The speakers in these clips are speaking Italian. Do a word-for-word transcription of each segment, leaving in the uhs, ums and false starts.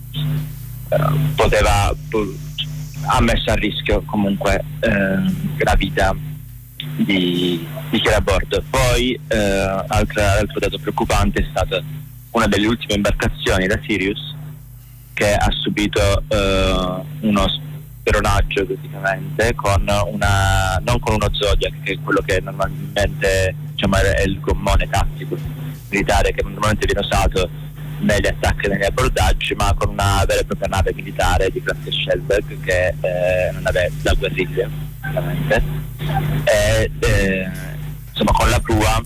uh, poteva ha messo a rischio comunque uh, la vita di, di chi era a bordo. Poi uh, altra, altro dato preoccupante è stata una delle ultime imbarcazioni, la Sirius, che ha subito uh, uno speronaggio praticamente con una non con uno Zodiac, che è quello che normalmente, diciamo, è il gommone tattico militare che normalmente viene usato negli attacchi e negli abbordaggi, ma con una vera e propria nave militare di classe Shellback, che è una nave da guerriglia ovviamente. E eh, insomma con la prua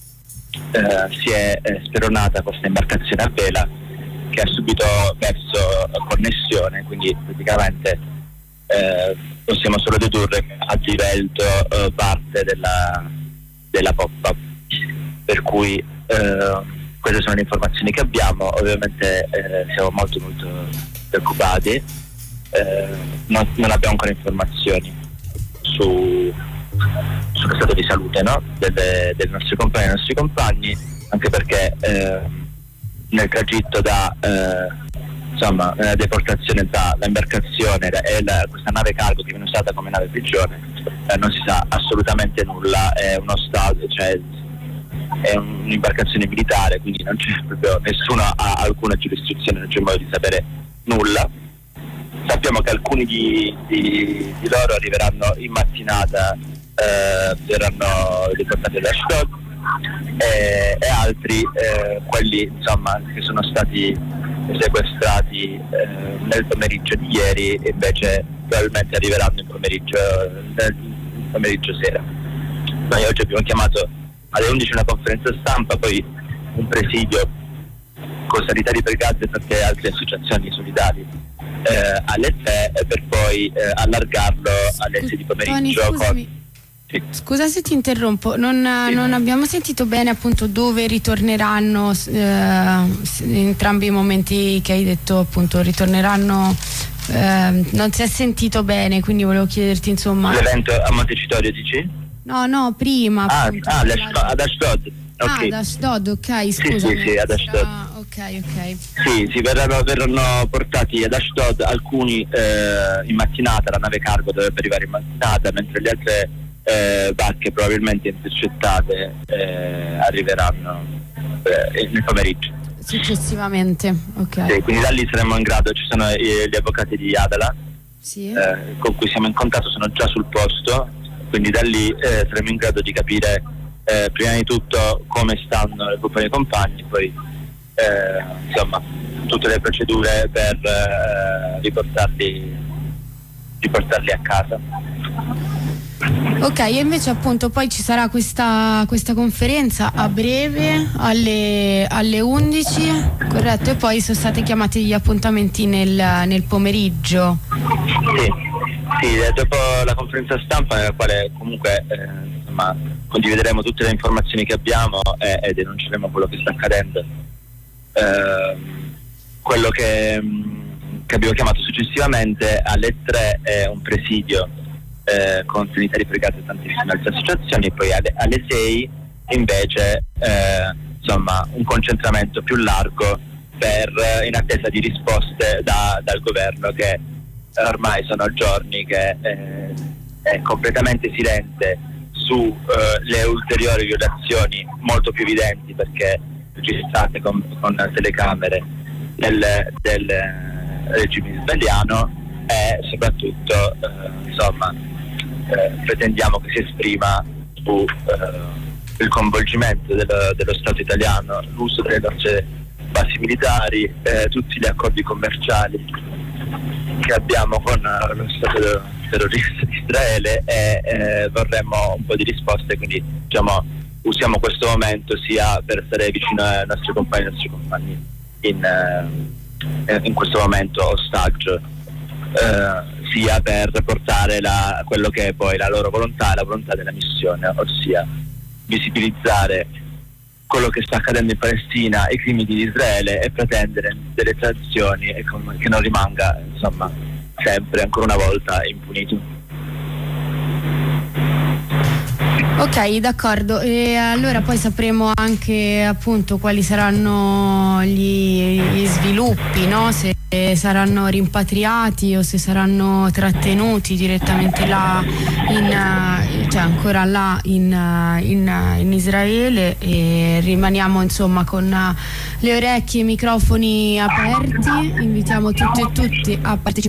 eh, si è eh, speronata questa imbarcazione a vela, che ha subito perso connessione, quindi praticamente eh, possiamo solo dedurre che ha divelto eh, parte della, della poppa, per cui eh, queste sono le informazioni che abbiamo. Ovviamente eh, siamo molto molto preoccupati, eh, non, non abbiamo ancora informazioni su sullo stato di salute, no? delle, dei nostri compagni e dei nostri compagni, anche perché eh, nel tragitto da eh, insomma nella deportazione tra l'imbarcazione e la, questa nave cargo che viene usata come nave prigione eh, non si sa assolutamente nulla. È uno stato, cioè è un'imbarcazione militare, quindi non c'è proprio nessuno ha alcuna giurisdizione, non c'è modo di sapere nulla. Sappiamo che alcuni di, di, di loro arriveranno in mattinata, eh, verranno riportati ad Ashdod, e, e altri, eh, quelli insomma che sono stati sequestrati eh, nel pomeriggio di ieri, invece probabilmente arriveranno in pomeriggio, nel pomeriggio sera. Noi oggi abbiamo chiamato alle undici una conferenza stampa, poi un presidio con Sanitari per Gaza e tante altre associazioni solidali eh, alle tre, per poi eh, allargarlo alle sei di pomeriggio. Tony, scusami. Con... Sì. Scusa se ti interrompo, non, sì. non abbiamo sentito bene appunto dove ritorneranno eh, entrambi i momenti che hai detto, appunto ritorneranno, eh, non si è sentito bene, quindi volevo chiederti insomma. L'evento a Montecitorio dici? No, no, prima. Ah, appunto, ah ad Ashdod. Okay. Ah, ad Ashdod, ok, scusa. Sì, sì, sì, ad Ashdod. Ah, ok, ok. Sì, sì, verranno, verranno portati ad Ashdod, alcuni eh, in mattinata, la nave cargo dovrebbe arrivare in mattinata, mentre le altre eh, barche probabilmente intercettate eh, arriveranno eh, nel pomeriggio. Successivamente, ok. Sì, quindi da lì saremo in grado, ci sono eh, gli avvocati di Adala, sì. eh, con cui siamo in contatto, sono già sul posto, quindi da lì eh, saremo in grado di capire eh, prima di tutto come stanno le compagnie e compagni, poi eh, insomma tutte le procedure per eh, riportarli, riportarli a casa. Ok, e invece appunto poi ci sarà questa, questa conferenza a breve alle, alle undici, corretto? E poi sono stati chiamati gli appuntamenti nel, nel pomeriggio. Sì, sì, dopo la conferenza stampa nella quale comunque eh, insomma, condivideremo tutte le informazioni che abbiamo e, e denunceremo quello che sta accadendo. Eh, quello che, che abbiamo chiamato successivamente alle tre è un presidio Eh, con Sanitari per Gaza e tantissime altre associazioni, e poi alle, alle sei invece eh, insomma un concentramento più largo per eh, in attesa di risposte da, dal governo, che eh, ormai sono giorni che eh, è completamente silente su eh, le ulteriori violazioni molto più evidenti, perché registrate con, con telecamere del, del regime israeliano, e soprattutto eh, insomma Eh, pretendiamo che si esprima su eh, il coinvolgimento dello, dello Stato italiano, l'uso delle nostre basi militari, eh, tutti gli accordi commerciali che abbiamo con uh, lo Stato terrorista di Israele, e eh, vorremmo un po' di risposte, quindi diciamo usiamo questo momento sia per stare vicino ai nostri compagni e ai nostri compagni in, eh, in questo momento ostaggio, eh, sia per portare la, quello che è poi la loro volontà e la volontà della missione, ossia visibilizzare quello che sta accadendo in Palestina, i crimini di Israele, e pretendere delle sanzioni e com- che non rimanga insomma sempre ancora una volta impunito. Ok, d'accordo. E allora poi sapremo anche appunto quali saranno gli, gli sviluppi, no? Se saranno rimpatriati o se saranno trattenuti direttamente là, in, cioè ancora là in, in, in Israele, e rimaniamo insomma con le orecchie e i microfoni aperti. Invitiamo tutti e tutti a partecipare